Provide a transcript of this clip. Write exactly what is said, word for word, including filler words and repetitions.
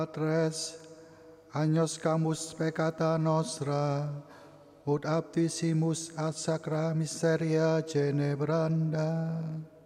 Tres, años camus peccata nostra, ut aptisimus ad sacra miseria genebranda.